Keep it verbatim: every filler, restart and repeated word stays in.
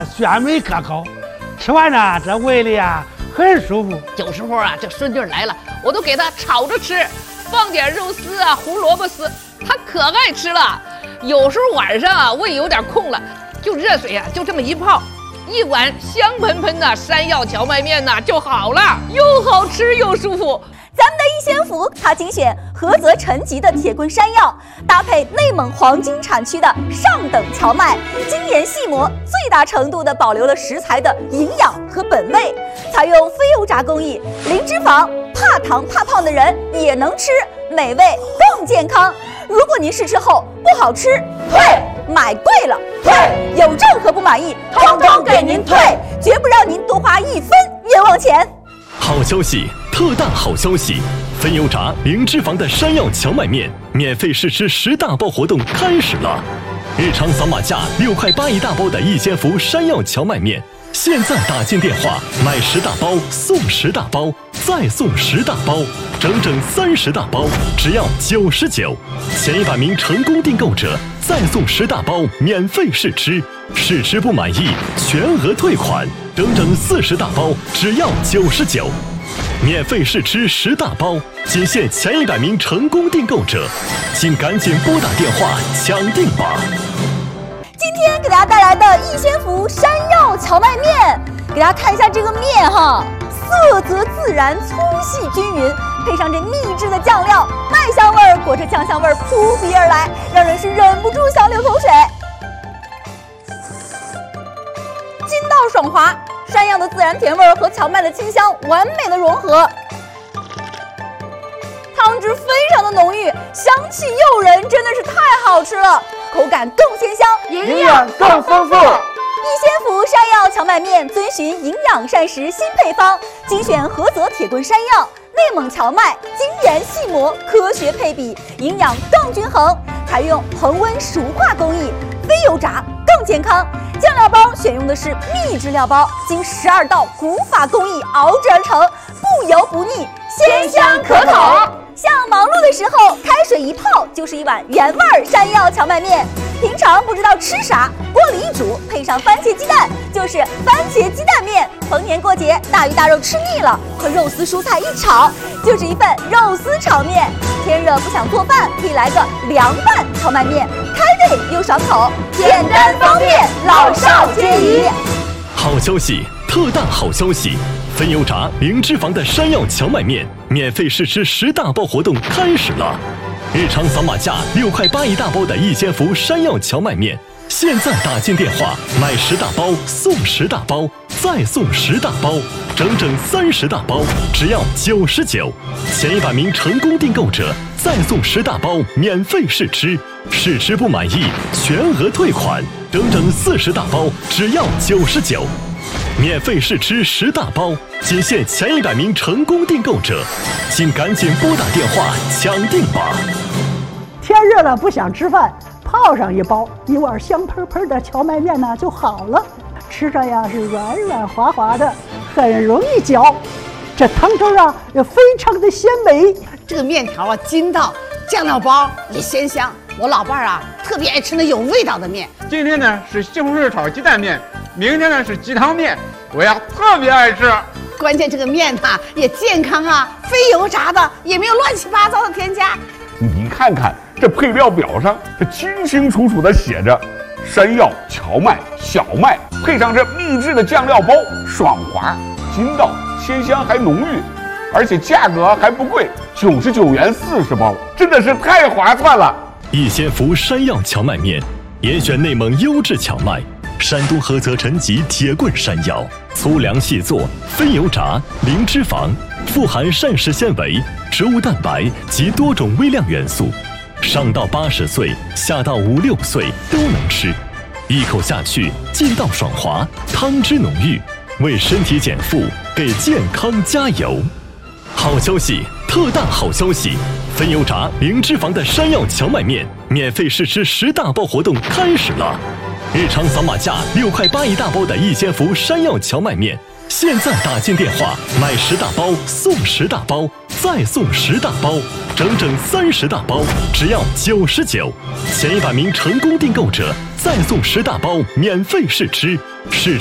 鲜美可口，吃完呢这胃里啊很舒服。 有时候啊，这孙女来了，我都给她炒着吃，放点肉丝啊、胡萝卜丝，她可爱吃了。有时候晚上啊，胃有点空了，就热水啊，就这么一泡，一碗香喷喷的山药荞麦面呢就好了，又好吃又舒服。 咱们的一仙福，它精选菏泽陈集的铁棍山药，搭配内蒙黄金产区的上等荞麦，精研细磨，最大程度的保留了食材的营养和本味。采用非油炸工艺，零脂肪，怕糖怕胖的人也能吃，美味更健康。如果您试吃后不好吃，退；买贵了，退；有任何不满意，通通给您退，绝不让您多花一分冤枉钱。 好消息，特大好消息！分油炸零脂肪的山药荞麦面免费试吃十大包活动开始了！日常扫码价六块八一大包的一仙福山药荞麦面，现在打进电话买十大包送十大包，再送十大包，整整三十大包，只要九十九。前一百名成功订购者再送十大包免费试吃，试吃不满意全额退款。整整四十大包，只要九十九，免费试吃十大包，仅限前一百名成功订购者，请赶紧拨打电话抢订吧！ 今天给大家带来的一仙福山药荞麦面，给大家看一下这个面哈，色泽自然，粗细均匀，配上这秘制的酱料，麦香味儿裹着酱香味儿扑鼻而来，让人是忍不住想流口水。筋道爽滑，山药的自然甜味儿和荞麦的清香完美的融合，汤汁非常的浓郁，香气诱人，真的是太好吃了，口感更鲜香， 营养更丰富。 一仙福山药荞麦面遵循营养膳食新配方，精选菏泽铁棍山药、内蒙荞麦，精研细磨，科学配比，营养更均衡，采用恒温熟化工艺，非油炸更健康。酱料包选用的是秘制料包，经十二道古法工艺熬制而成，不油不腻，鲜香可口。像忙碌的时候，开水一泡就是一碗原味山药荞麦面。平常不知道吃啥，锅里一煮，配上番茄鸡蛋，就是番茄鸡蛋面。逢年过节，大鱼大肉吃腻了，和肉丝蔬菜一炒，就是一份肉丝炒面。天热不想做饭，可以来个凉拌荞麦面，开胃又爽口，简单方便，老少皆宜。 好消息，特大好消息！分油炸零脂肪的山药荞麦面免费试吃十大包活动开始了！日常扫码价六块八一大包的一仙福山药荞麦面，现在打进电话买十大包送十大包，再送十大包，整整三十大包，只要九十九。前一百名成功订购者再送十大包免费试吃，试吃不满意全额退款，整整四十大包，只要九十九。免费试吃十大包，仅限前一百名成功订购者，请赶紧拨打电话抢订吧！ 天热了不想吃饭，泡上一包，一碗香喷喷的荞麦面呢就好了，吃着呀是软软滑滑的，很容易嚼。这汤汁啊也非常的鲜美， 这个面条啊筋道，酱料包也鲜香。我老伴儿啊特别爱吃那有味道的面。 今天呢是西红柿炒鸡蛋面，明天呢是鸡汤面，我呀特别爱吃。 关键这个面它也健康啊，非油炸的，也没有乱七八糟的添加。 你看看这配料表上，这清清楚楚的写着山药、荞麦、小麦，配上这秘制的酱料包，爽滑、筋道、鲜香还浓郁，而且价格还不贵，九十九元四十包，真的是太划算了。 一仙福山药荞麦面，严选内蒙优质荞麦，山东菏泽陈集铁棍山药，粗粮细做，非油炸，零脂肪，富含膳食纤维、植物蛋白及多种微量元素，上到八十岁，下到五六岁都能吃，一口下去劲道爽滑，汤汁浓郁，为身体减负，给健康加油。好消息，特大好消息！分油炸零脂肪的山药荞麦面免费试吃十大包活动开始了！日常扫码价六块八一大包的一仙福山药荞麦面，现在打进电话买十大包送十大包， 再送十大包，整整三十大包，只要九十九。前一百名成功订购者再送十大包免费试吃。试